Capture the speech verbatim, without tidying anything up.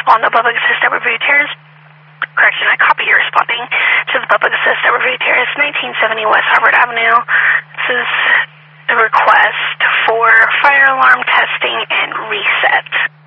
on the public assist at Riverview Terrace. Correction, I copy you responding to the public assist at Riverview Terrace, nineteen seventy West Harvard Avenue. This is a request for fire alarm testing and reset.